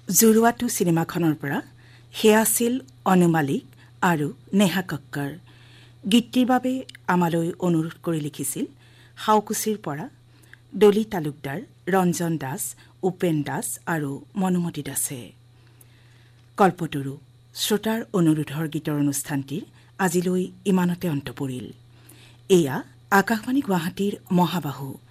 জুৰুৱাটো চিনেমাখনৰ পৰা সেয়া আছিল অনু মালিক আৰু নেহা কক্কৰ। গীতটিৰ বাবে আমালৈ অনুৰোধ কৰি লিখিছিল হাউকুছিৰ পৰা ডলি তালুকদাৰ, ৰঞ্জন দাস, উপেন দাস আৰু মনুমতী দাসে। কল্পতৰু শ্ৰোতাৰ অনুৰোধৰ গীতৰ অনুষ্ঠানটিৰ আজিলৈ ইমানতে অন্ত পৰিল। এয়া আকাশবাণী গুৱাহাটীৰ মহাবাহু